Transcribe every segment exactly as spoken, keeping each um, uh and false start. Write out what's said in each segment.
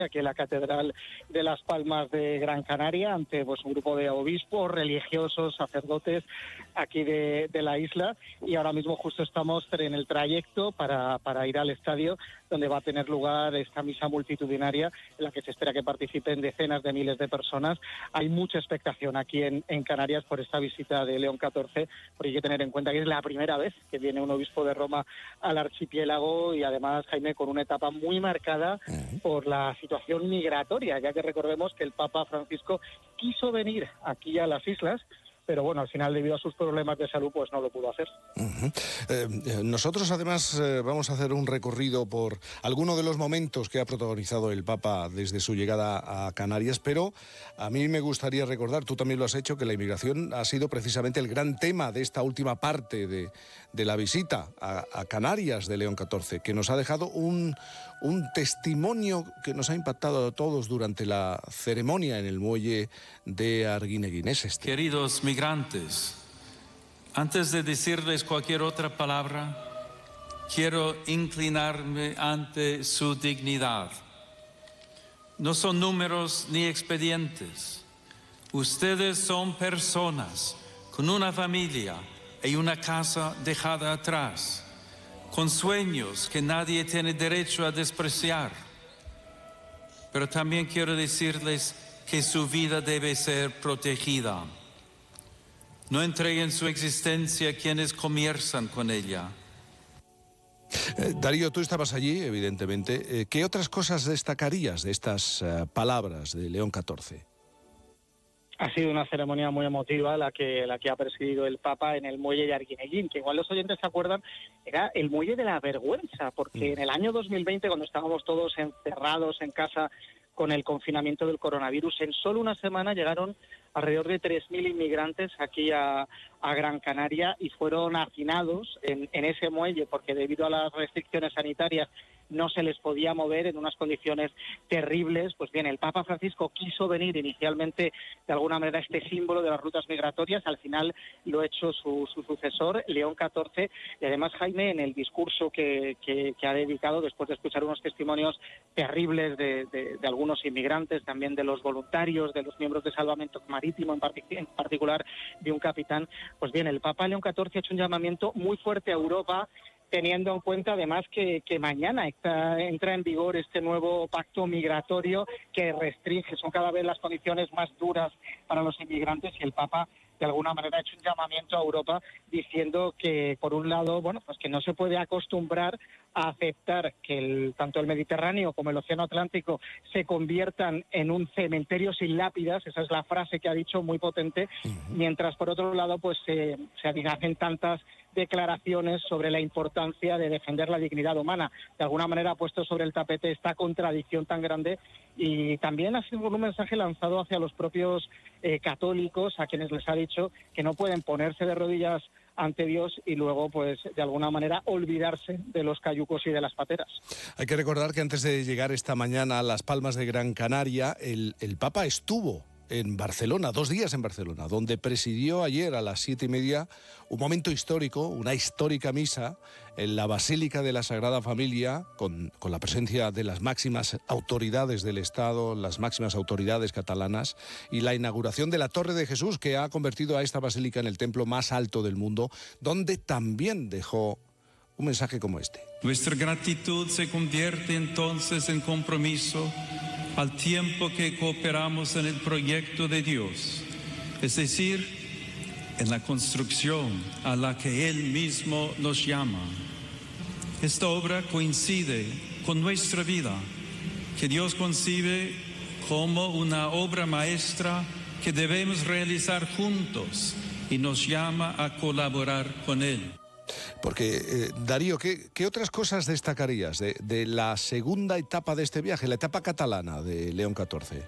aquí en la Catedral de Las Palmas de Gran Canaria, ante pues un grupo de obispos, religiosos, sacerdotes aquí de, de la isla, y ahora mismo justo estamos en el trayecto para, para ir al estadio donde va a tener lugar esta misa multitudinaria en la que se espera que participen decenas de miles de personas. Hay mucha expectación aquí en, en Canarias por esta visita de León catorce, porque hay que tener en cuenta que es la primera vez que viene un obispo de Roma al archipiélago, y además, Jaime, con una etapa muy marcada por la situación migratoria, ya que recordemos que el Papa Francisco quiso venir aquí a las islas, pero bueno, al final, debido a sus problemas de salud, pues no lo pudo hacer. Uh-huh. Eh, nosotros, además, eh, vamos a hacer un recorrido por alguno de los momentos que ha protagonizado el Papa desde su llegada a Canarias, pero a mí me gustaría recordar, tú también lo has hecho, que la inmigración ha sido precisamente el gran tema de esta última parte de, de la visita a, a Canarias de León catorce, que nos ha dejado un, un testimonio que nos ha impactado a todos durante la ceremonia en el muelle de Arguineguín. Es este. Queridos migrantes, antes de decirles cualquier otra palabra, quiero inclinarme ante su dignidad. No son números ni expedientes. Ustedes son personas con una familia y una casa dejada atrás, con sueños que nadie tiene derecho a despreciar. Pero también quiero decirles que su vida debe ser protegida. No entreguen su existencia a quienes comienzan con ella. Eh, Darío, tú estabas allí, evidentemente. Eh, ¿Qué otras cosas destacarías de estas uh, palabras de León catorce? Ha sido una ceremonia muy emotiva la que, la que ha presidido el Papa en el muelle de Arguineguín, que igual los oyentes se acuerdan, era el muelle de la vergüenza, porque mm. en el año dos mil veinte, cuando estábamos todos encerrados en casa con el confinamiento del coronavirus, en solo una semana llegaron alrededor de tres mil inmigrantes aquí a, a Gran Canaria y fueron hacinados en, en ese muelle porque debido a las restricciones sanitarias no se les podía mover en unas condiciones terribles. Pues bien, el Papa Francisco quiso venir inicialmente de alguna manera este símbolo de las rutas migratorias, al final lo ha hecho su, su sucesor, León catorce, y además, Jaime, en el discurso que, que, que ha dedicado, después de escuchar unos testimonios terribles de, de, de algunos inmigrantes, también de los voluntarios, de los miembros de salvamento marítimo, en, part- en particular de un capitán, pues bien, el Papa León catorce ha hecho un llamamiento muy fuerte a Europa, teniendo en cuenta además que, que mañana está, entra en vigor este nuevo pacto migratorio que restringe, son cada vez las condiciones más duras para los inmigrantes, y el Papa de alguna manera ha hecho un llamamiento a Europa diciendo que, por un lado, bueno, pues que no se puede acostumbrar a aceptar que el, tanto el Mediterráneo como el Océano Atlántico se conviertan en un cementerio sin lápidas, esa es la frase que ha dicho, muy potente, uh-huh. mientras por otro lado pues se, se hacen tantas declaraciones sobre la importancia de defender la dignidad humana. De alguna manera ha puesto sobre el tapete esta contradicción tan grande, y también ha sido un mensaje lanzado hacia los propios eh, católicos, a quienes les ha dicho que no pueden ponerse de rodillas ante Dios y luego, pues, de alguna manera olvidarse de los cayucos y de las pateras. Hay que recordar que antes de llegar esta mañana a Las Palmas de Gran Canaria, el, el Papa estuvo en Barcelona, dos días en Barcelona, donde presidió ayer a las siete y media un momento histórico, una histórica misa en la Basílica de la Sagrada Familia, con, con la presencia de las máximas autoridades del Estado, las máximas autoridades catalanas, y la inauguración de la Torre de Jesús, que ha convertido a esta basílica en el templo más alto del mundo, donde también dejó un mensaje como este. Nuestra gratitud se convierte entonces en compromiso al tiempo que cooperamos en el proyecto de Dios, es decir, en la construcción a la que Él mismo nos llama. Esta obra coincide con nuestra vida, que Dios concibe como una obra maestra que debemos realizar juntos, y nos llama a colaborar con Él. Porque, eh, Darío, ¿qué, ¿qué otras cosas destacarías de, de la segunda etapa de este viaje, la etapa catalana de León catorce?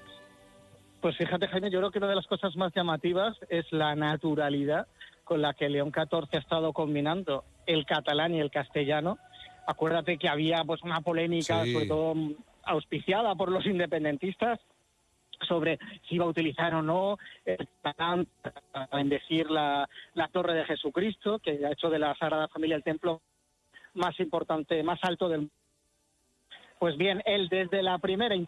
Pues fíjate, Jaime, yo creo que una de las cosas más llamativas es la naturalidad con la que León catorce ha estado combinando el catalán y el castellano. Acuérdate que había pues una polémica, sí, sobre todo auspiciada por los independentistas, sobre si iba a utilizar o no el catalán para bendecir la, la Torre de Jesucristo, que ha hecho de la Sagrada Familia el templo más importante, más alto del mundo. Pues bien, él desde la primera